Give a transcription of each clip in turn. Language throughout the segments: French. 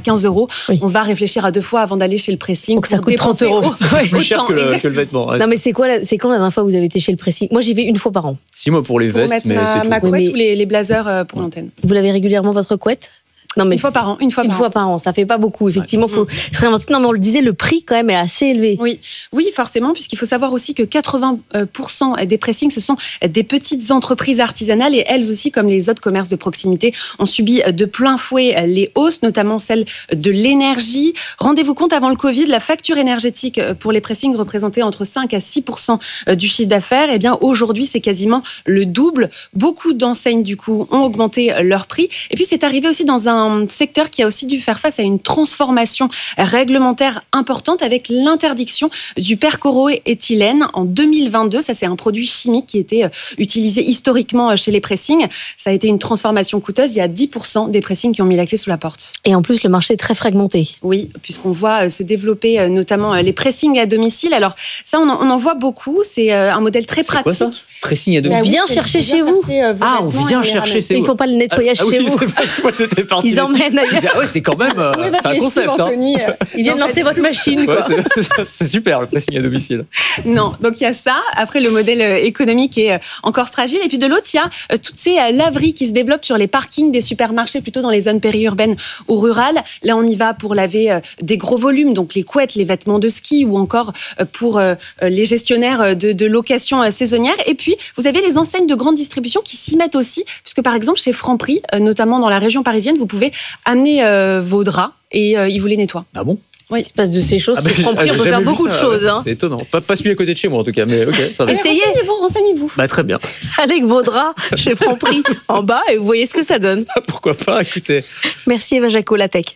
15 €, on va réfléchir à 2 fois avant d'aller chez le pressing. Donc ça coûte 30 €. C'est plus cher que le vêtement. Non, mais c'est quand la dernière fois que vous avez été chez le pressing ? Moi, j'y vais 1 fois par an. 6 mois pour les vestes, mettre mais c'est tout. ma couette ou les blazers pour l'antenne. Vous lavez régulièrement votre couette ? Non, mais une fois par an. Une fois par an, ça fait pas beaucoup. Effectivement, faut se réinventer. Non, mais on le disait, le prix quand même est assez élevé. Oui, forcément, puisqu'il faut savoir aussi que 80% des pressings, ce sont des petites entreprises artisanales et elles aussi, comme les autres commerces de proximité, ont subi de plein fouet les hausses, notamment celle de l'énergie. Rendez-vous compte, avant le Covid, la facture énergétique pour les pressings représentait entre 5 à 6% du chiffre d'affaires. Eh bien, aujourd'hui, c'est quasiment le double. Beaucoup d'enseignes, du coup, ont augmenté leur prix. Et puis, c'est arrivé aussi dans un secteur qui a aussi dû faire face à une transformation réglementaire importante avec l'interdiction du perchloroéthylène en 2022. Ça, c'est un produit chimique qui était utilisé historiquement chez les pressings. Ça a été une transformation coûteuse. Il y a 10% des pressings qui ont mis la clé sous la porte. Et en plus, le marché est très fragmenté. Oui, puisqu'on voit se développer notamment les pressings à domicile. Alors ça, on en voit beaucoup. C'est un modèle très pratique. C'est quoi ça ? Pressing à domicile. On vient chercher chez vous. On vient chercher chez vous. Il ne faut pas le nettoyage chez vous. Moi, j'étais parti. Ils emmènent ailleurs. C'est quand même c'est un concept. Ils viennent lancer votre machine. Quoi. C'est super, le pressing à domicile. Non, donc il y a ça. Après, le modèle économique est encore fragile. Et puis de l'autre, il y a toutes ces laveries qui se développent sur les parkings des supermarchés, plutôt dans les zones périurbaines ou rurales. Là, on y va pour laver des gros volumes, donc les couettes, les vêtements de ski, ou encore pour les gestionnaires de location saisonnière. Et puis, vous avez les enseignes de grande distribution qui s'y mettent aussi, puisque par exemple, chez Franprix, notamment dans la région parisienne, vous pouvez amener vos draps et ils vous les nettoient. Ah bon ? Oui. Il se passe de ces choses. Chez Franprix, on peut faire beaucoup de choses. C'est étonnant. Pas celui à côté de chez moi, en tout cas. Mais ok, ça va. Essayez. Renseignez-vous. Très bien. Avec vos draps chez Franprix en bas et vous voyez ce que ça donne. Pourquoi pas, écoutez. Merci Eva Jaco, la tech.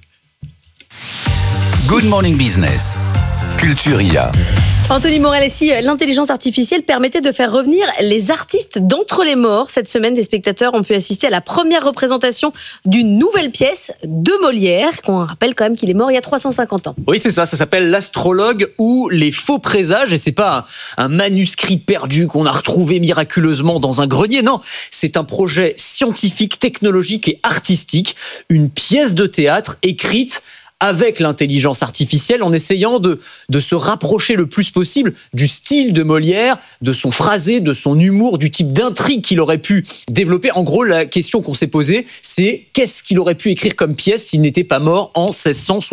Good Morning Business. Culture IA. Anthony Morel, si l'intelligence artificielle permettait de faire revenir les artistes d'entre les morts, cette semaine, des spectateurs ont pu assister à la première représentation d'une nouvelle pièce de Molière, qu'on rappelle quand même qu'il est mort il y a 350 ans. Oui, c'est ça. Ça s'appelle L'Astrologue ou Les Faux Présages. Et c'est pas un manuscrit perdu qu'on a retrouvé miraculeusement dans un grenier. Non, c'est un projet scientifique, technologique et artistique. Une pièce de théâtre écrite avec l'intelligence artificielle, en essayant de se rapprocher le plus possible du style de Molière, de son phrasé, de son humour, du type d'intrigue qu'il aurait pu développer. En gros, la question qu'on s'est posée, c'est qu'est-ce qu'il aurait pu écrire comme pièce s'il n'était pas mort en 1673 ?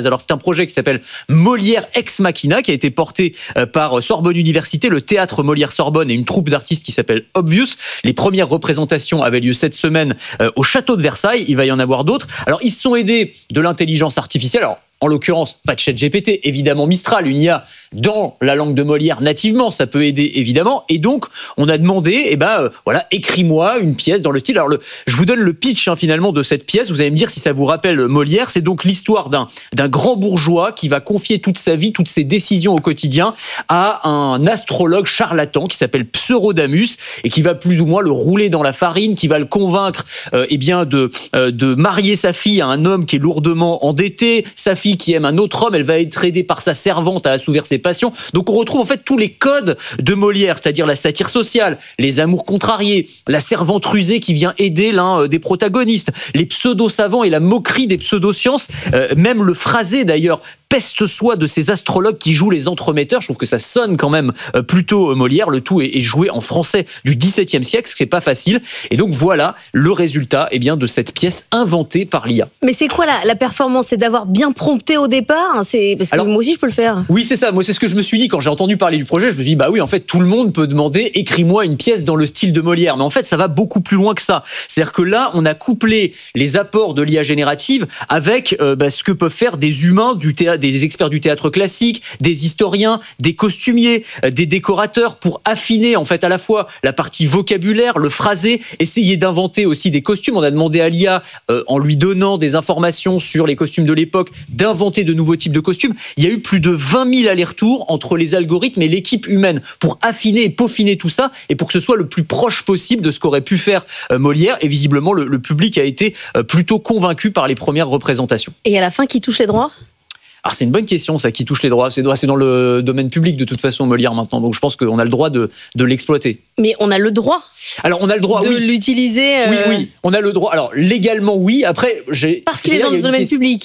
Alors, c'est un projet qui s'appelle Molière Ex Machina, qui a été porté par Sorbonne Université, le théâtre Molière-Sorbonne et une troupe d'artistes qui s'appelle Obvious. Les premières représentations avaient lieu cette semaine au château de Versailles. Il va y en avoir d'autres. Alors, ils se sont aidés de l'intelligence artificielle. Alors, en l'occurrence, pas de ChatGPT, évidemment Mistral, une IA dans la langue de Molière nativement, ça peut aider évidemment. Et donc, on a demandé, écris-moi une pièce dans le style. Alors, je vous donne le pitch finalement de cette pièce. Vous allez me dire si ça vous rappelle Molière. C'est donc l'histoire d'un grand bourgeois qui va confier toute sa vie, toutes ses décisions au quotidien à un astrologue charlatan qui s'appelle Pseurodamus et qui va plus ou moins le rouler dans la farine, qui va le convaincre de marier sa fille à un homme qui est lourdement endetté. Sa fille qui aime un autre homme, elle va être aidée par sa servante à assouvir ses passions. Donc on retrouve en fait tous les codes de Molière, c'est-à-dire la satire sociale, les amours contrariés, la servante rusée qui vient aider l'un des protagonistes, les pseudo-savants et la moquerie des pseudo-sciences, même le phrasé d'ailleurs peste-soit de ces astrologues qui jouent les entremetteurs. Je trouve que ça sonne quand même plutôt Molière. Le tout est joué en français du XVIIe siècle, ce qui n'est pas facile. Et donc voilà le résultat de cette pièce inventée par l'IA. Mais c'est quoi la performance ? C'est d'avoir bien prompté au départ ? Parce que moi aussi je peux le faire. Oui, c'est ça. Moi, c'est ce que je me suis dit quand j'ai entendu parler du projet. Je me suis dit, oui, en fait, tout le monde peut demander, écris-moi une pièce dans le style de Molière. Mais en fait, ça va beaucoup plus loin que ça. C'est-à-dire que là, on a couplé les apports de l'IA générative avec ce que peuvent faire des humains du théâtre, des experts du théâtre classique, des historiens, des costumiers, des décorateurs, pour affiner en fait à la fois la partie vocabulaire, le phrasé, essayer d'inventer aussi des costumes. On a demandé à l'IA, en lui donnant des informations sur les costumes de l'époque, d'inventer de nouveaux types de costumes. Il y a eu plus de 20 000 allers-retours entre les algorithmes et l'équipe humaine pour affiner et peaufiner tout ça et pour que ce soit le plus proche possible de ce qu'aurait pu faire Molière. Et visiblement, le public a été plutôt convaincu par les premières représentations. Et à la fin, qui touche les droits ? Alors c'est une bonne question, ça, qui touche les droits. C'est dans le domaine public de toute façon, Molière maintenant. Donc je pense qu'on a le droit de l'exploiter. Mais on a le droit. Alors on a le droit, de l'utiliser. Oui, on a le droit. Alors légalement, oui. Après, parce qu'il est dans le domaine public.